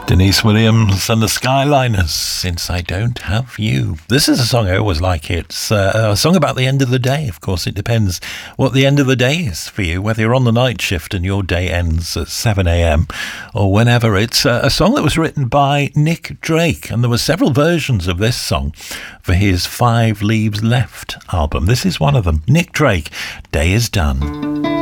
Denise Williams and the Skyliners, Since I Don't Have You. This is a song I always like. It's a song about the end of the day. Of course, it depends what the end of the day is for you, whether you're on the night shift and your day ends at 7 a.m. or whenever. It's a song that was written by Nick Drake, and there were several versions of this song for his 5 Leaves Left album. This is one of them. Nick Drake, Day Is Done.